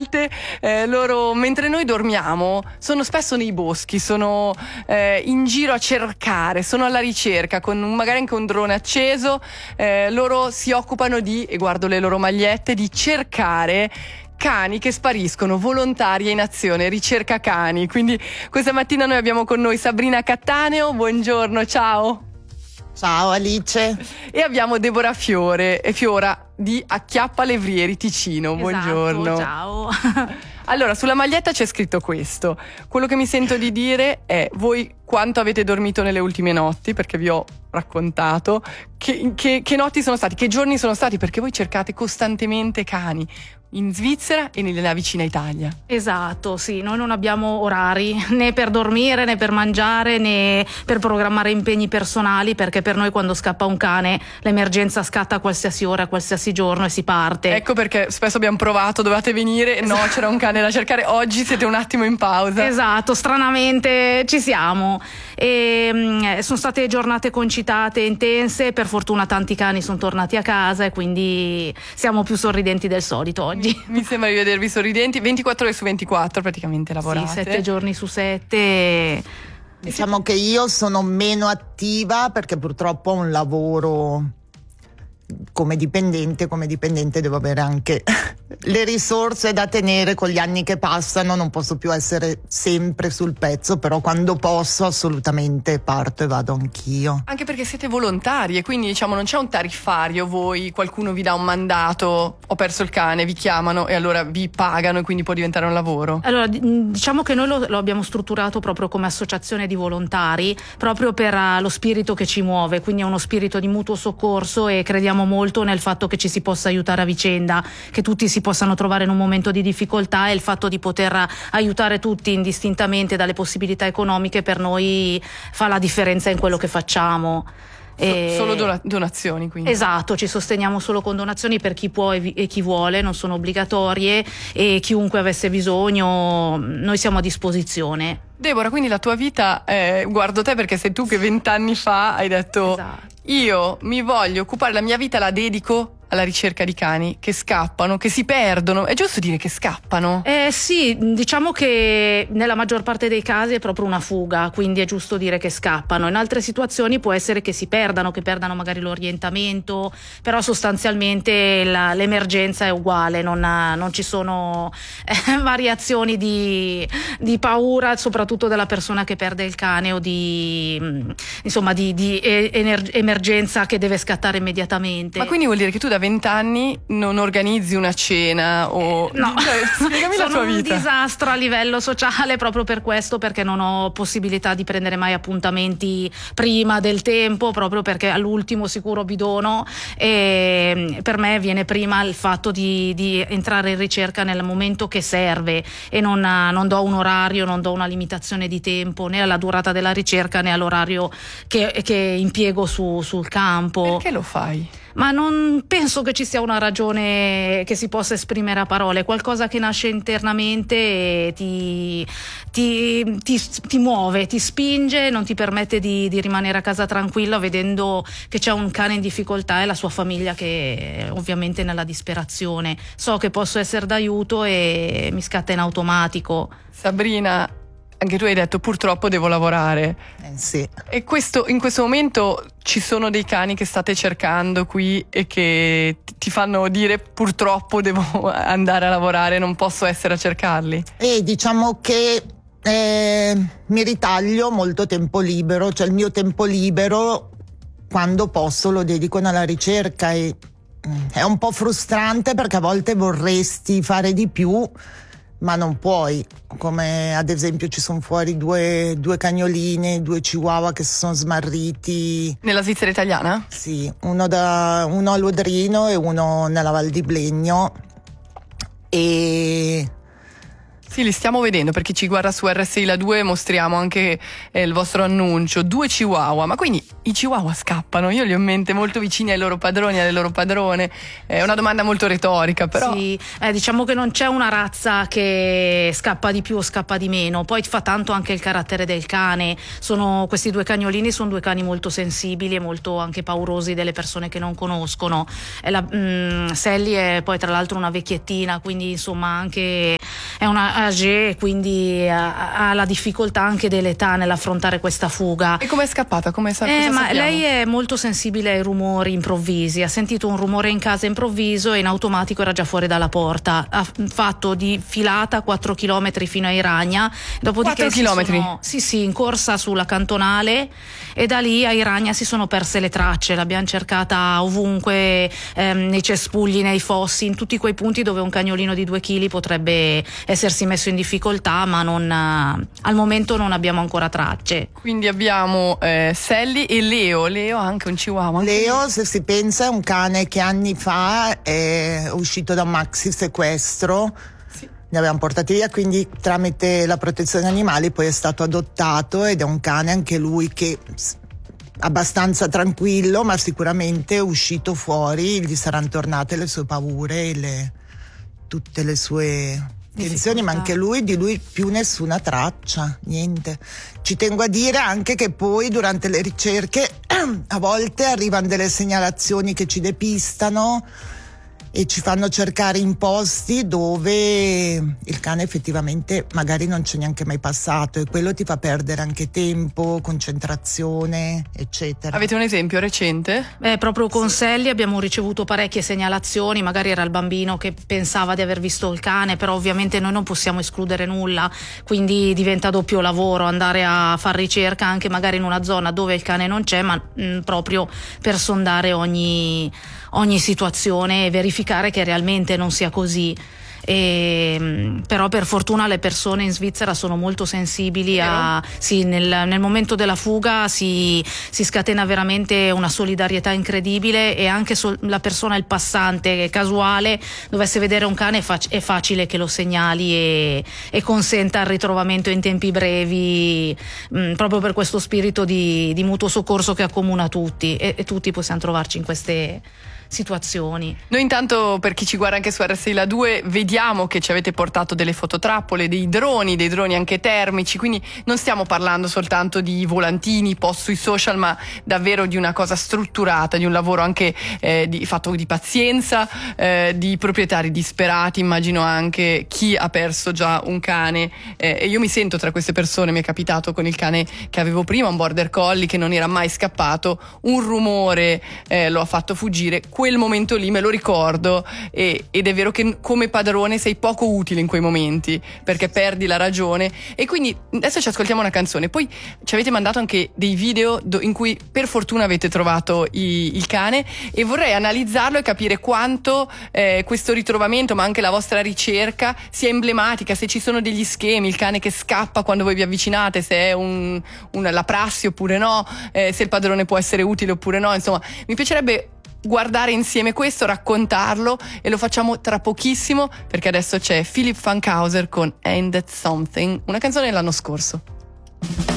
volte loro, mentre noi dormiamo, sono spesso nei boschi, sono in giro a cercare, sono alla ricerca, magari anche un drone acceso. Loro si occupano e guardo le loro magliette, di cercare cani che spariscono, volontaria in azione, ricerca cani. Quindi questa mattina noi abbiamo con noi Sabrina Cattaneo. Buongiorno, ciao. Ciao Alice. E abbiamo Deborah Fiora di Acchiappa Levrieri Ticino. Buongiorno. Esatto, ciao. Allora, sulla maglietta c'è scritto questo. Quello che mi sento di dire è: voi quanto avete dormito nelle ultime notti? Perché vi ho raccontato che notti sono stati, che giorni sono stati, perché voi cercate costantemente cani in Svizzera e nella vicina Italia. Esatto, sì, noi non abbiamo orari né per dormire né per mangiare né per programmare impegni personali, perché per noi quando scappa un cane l'emergenza scatta a qualsiasi ora, a qualsiasi giorno e si parte. Ecco perché spesso abbiamo provato, dovevate venire, no, c'era un cane da cercare, oggi siete un attimo in pausa. Esatto, stranamente ci siamo. E sono state giornate concitate, intense, per fortuna tanti cani sono tornati a casa e quindi siamo più sorridenti del solito oggi. Mi sembra di vedervi sorridenti, 24 ore su 24 praticamente lavorate. Sì, 7 giorni su 7. Diciamo che io sono meno attiva perché purtroppo ho un lavoro come dipendente devo avere anche le risorse da tenere. Con gli anni che passano non posso più essere sempre sul pezzo, però quando posso assolutamente parto e vado anch'io. Anche perché siete volontari e quindi diciamo non c'è un tariffario, qualcuno vi dà un mandato, ho perso il cane, vi chiamano e allora vi pagano e quindi può diventare un lavoro. Allora diciamo che noi lo abbiamo strutturato proprio come associazione di volontari, proprio per lo spirito che ci muove, quindi è uno spirito di mutuo soccorso e crediamo molto nel fatto che ci si possa aiutare a vicenda, che tutti si possano trovare in un momento di difficoltà, e il fatto di poter aiutare tutti indistintamente dalle possibilità economiche per noi fa la differenza in quello che facciamo. Solo donazioni, quindi. Esatto, ci sosteniamo solo con donazioni per chi può e chi vuole, non sono obbligatorie, e chiunque avesse bisogno noi siamo a disposizione. Deborah, quindi la tua vita, guardo te perché sei tu che 20 anni fa hai detto: esatto, io mi voglio occupare, la mia vita la dedico alla ricerca di cani che scappano, che si perdono. È giusto dire che scappano? Sì, diciamo che nella maggior parte dei casi è proprio una fuga, quindi è giusto dire che scappano. In altre situazioni può essere che si perdano, che perdano magari l'orientamento, però sostanzialmente l'emergenza è uguale, non ci sono variazioni di paura, soprattutto della persona che perde il cane, o di emergenza che deve scattare immediatamente. Ma quindi vuol dire che tu da 20 anni non organizzi una cena o... No, spiegami la tua vita. Sono un disastro a livello sociale proprio per questo, perché non ho possibilità di prendere mai appuntamenti prima del tempo, proprio perché all'ultimo sicuro bidono, e per me viene prima il fatto di entrare in ricerca nel momento che serve, e non do un orario, non do una limitazione di tempo né alla durata della ricerca né all'orario che impiego sul campo. Perché lo fai? Ma non penso che ci sia una ragione che si possa esprimere a parole, qualcosa che nasce internamente e ti muove, ti spinge, non ti permette di rimanere a casa tranquilla vedendo che c'è un cane in difficoltà e la sua famiglia che ovviamente è nella disperazione. So che posso essere d'aiuto e mi scatta in automatico. Sabrina, anche tu hai detto purtroppo devo lavorare. Sì. E in questo momento ci sono dei cani che state cercando qui e che ti fanno dire purtroppo devo andare a lavorare, non posso essere a cercarli? E diciamo che mi ritaglio molto tempo libero, cioè il mio tempo libero quando posso lo dedico alla ricerca, e è un po' frustrante perché a volte vorresti fare di più ma non puoi, come ad esempio ci sono fuori due cagnoline, 2 chihuahua che si sono smarriti. Nella Svizzera italiana? Sì, uno a Lodrino e uno nella Val di Blegno, e Sì, li stiamo vedendo, per chi ci guarda su RSI La 2 mostriamo anche il vostro annuncio, 2 chihuahua, ma quindi i chihuahua scappano? Io li ho in mente molto vicini ai loro padroni, alle loro padrone, è una domanda molto retorica, però... Sì, diciamo che non c'è una razza che scappa di più o scappa di meno, poi fa tanto anche il carattere del cane. Questi due cagnolini sono due cani molto sensibili e molto anche paurosi delle persone che non conoscono. Sally è poi tra l'altro una vecchiettina, quindi insomma anche è una âgée, quindi ha la difficoltà anche dell'età nell'affrontare questa fuga. E com'è scappata? Cosa ma lei è molto sensibile ai rumori improvvisi, ha sentito un rumore in casa improvviso e in automatico era già fuori dalla porta, ha fatto di filata 4 chilometri fino a Iragna, dopodiché 4 chilometri? Sì, in corsa sulla cantonale, e da lì a Iragna si sono perse le tracce, l'abbiamo cercata ovunque, nei cespugli, nei fossi, in tutti quei punti dove un cagnolino di 2 kg potrebbe essersi messo in difficoltà, ma al momento non abbiamo ancora tracce. Quindi abbiamo Sally e Leo ha anche un chihuahua. Leo, se si pensa, è un cane che anni fa è uscito da un maxi sequestro. Sì. Ne avevamo portati via, quindi tramite la protezione animali poi è stato adottato, ed è un cane anche lui che abbastanza tranquillo, ma sicuramente è uscito fuori, gli saranno tornate le sue paure e tutte le sue tensioni, ma anche di lui più nessuna traccia, niente. Ci tengo a dire anche che poi durante le ricerche a volte arrivano delle segnalazioni che ci depistano e ci fanno cercare in posti dove il cane effettivamente magari non c'è neanche mai passato, e quello ti fa perdere anche tempo, concentrazione, eccetera. Avete un esempio recente? Proprio con Sally abbiamo ricevuto parecchie segnalazioni, magari era il bambino che pensava di aver visto il cane, però ovviamente noi non possiamo escludere nulla, quindi diventa doppio lavoro andare a far ricerca anche magari in una zona dove il cane non c'è, ma proprio per sondare ogni situazione e verificare che realmente non sia così. Però per fortuna le persone in Svizzera sono molto sensibili nel momento della fuga si scatena veramente una solidarietà incredibile, e anche la persona, il passante casuale, dovesse vedere un cane è facile che lo segnali e consenta il ritrovamento in tempi brevi, proprio per questo spirito di mutuo soccorso che accomuna tutti, e tutti possiamo trovarci in queste situazioni. Noi intanto, per chi ci guarda anche su RSI La 2, vediamo che ci avete portato delle fototrappole, dei droni anche termici, quindi non stiamo parlando soltanto di volantini post sui social, ma davvero di una cosa strutturata, di un lavoro anche fatto di pazienza, di proprietari disperati, immagino anche chi ha perso già un cane, e io mi sento tra queste persone. Mi è capitato con il cane che avevo prima, un border collie che non era mai scappato, un rumore lo ha fatto fuggire. Quel momento lì me lo ricordo, ed è vero che come padrone sei poco utile in quei momenti, perché perdi la ragione. E quindi adesso ci ascoltiamo una canzone, poi ci avete mandato anche dei video in cui per fortuna avete trovato il cane, e vorrei analizzarlo e capire quanto questo ritrovamento, ma anche la vostra ricerca, sia emblematica, se ci sono degli schemi, il cane che scappa quando voi vi avvicinate, se è la prassi oppure no, se il padrone può essere utile oppure no. Insomma, mi piacerebbe guardare insieme questo, raccontarlo, e lo facciamo tra pochissimo, perché adesso c'è Philip Fankhauser con Ain't That Something, una canzone dell'anno scorso.